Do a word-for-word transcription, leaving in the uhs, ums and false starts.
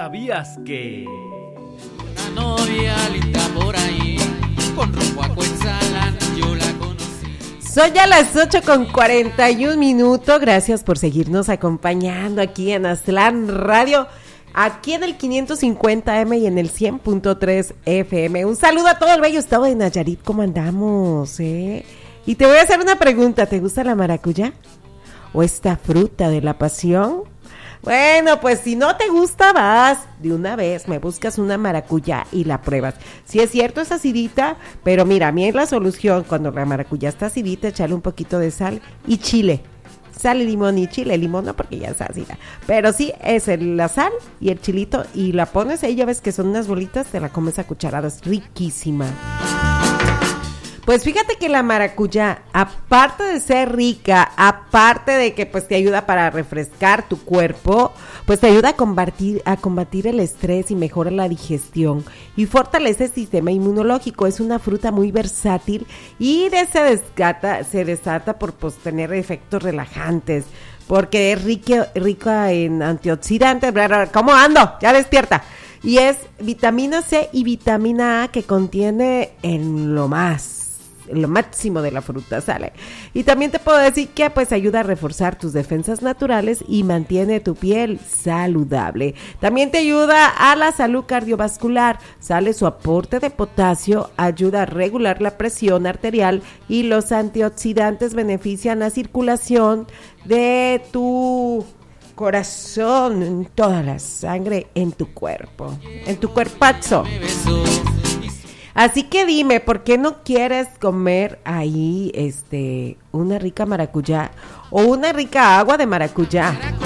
¿Sabías que? Una novia linda por ahí, con rumbo a Cuetzalan, yo la conocí. Son ya las ocho con cuarenta y un minutos. Gracias por seguirnos acompañando aquí en Aztlán Radio, aquí en el quinientos cincuenta eme y en el cien punto tres efe eme. Un saludo a todo el bello estado de Nayarit. ¿Cómo andamos, eh? Y te voy a hacer una pregunta. ¿Te gusta la maracuyá? ¿O esta fruta de la pasión? Bueno, pues si no te gusta, vas de una vez, me buscas una maracuyá y la pruebas. Si es cierto, es acidita, pero mira, a mí es la solución. Cuando la maracuyá está acidita, echarle un poquito de sal y chile. Sal y limón y chile, limón no porque ya es ácida. Pero sí, es el, la sal y el chilito y la pones ahí, ya ves que son unas bolitas, te la comes a cucharadas, riquísima. Pues fíjate que la maracuyá, aparte de ser rica, aparte de que pues te ayuda para refrescar tu cuerpo, pues te ayuda a combatir, a combatir el estrés y mejora la digestión y fortalece el sistema inmunológico. Es una fruta muy versátil y de se desata, se desata por pues, tener efectos relajantes, porque es rica, rica en antioxidantes. ¿Cómo ando? Ya despierta. Y es vitamina C y vitamina A que contiene en lo más. Lo máximo de la fruta, ¿sale? Y también te puedo decir que pues ayuda a reforzar tus defensas naturales y mantiene tu piel saludable. También te ayuda a la salud cardiovascular, ¿sale? Su aporte de potasio ayuda a regular la presión arterial y los antioxidantes benefician la circulación de tu corazón, en toda la sangre en tu cuerpo, en tu cuerpazo. Así que dime, ¿por qué no quieres comer ahí este una rica maracuyá o una rica agua de maracuyá?